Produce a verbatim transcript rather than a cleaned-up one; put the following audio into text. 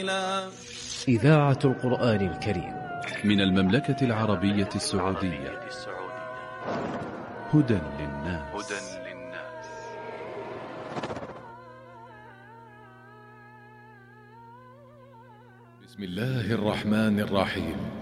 وعلا. إذاعة القرآن الكريم من المملكة العربية السعودية. هدى للناس. بسم الله الرحمن الرحيم.